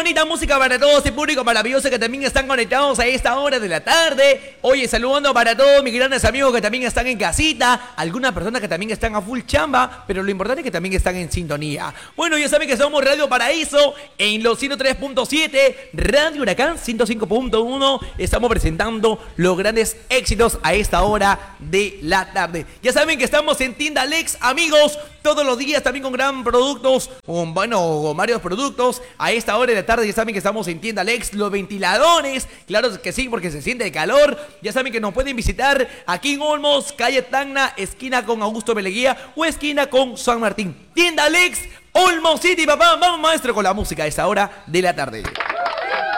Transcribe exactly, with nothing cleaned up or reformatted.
bonita música para todo ese público maravilloso que también están conectados a esta hora de la tarde. Oye, saludando para todos mis grandes amigos que también están en casita. Algunas personas que también están a full chamba, pero lo importante es que también están en sintonía. Bueno, ya saben que somos Radio Paraíso en los ciento tres punto siete, Radio Huracán ciento cinco punto uno. Estamos presentando los grandes éxitos a esta hora de la tarde. Ya saben que estamos en Tienda Lex, amigos, todos los días también con gran productos, con, bueno, con varios productos. A esta hora de la tarde ya saben que estamos en Tienda Lex, los ventiladores, claro que sí, porque se siente el calor. Ya saben que nos pueden visitar aquí en Olmos, calle Tacna, esquina con Augusto Beleguía o esquina con San Martín. Tienda Lex, Olmos City, papá. Vamos, maestro, con la música a esta hora de la tarde.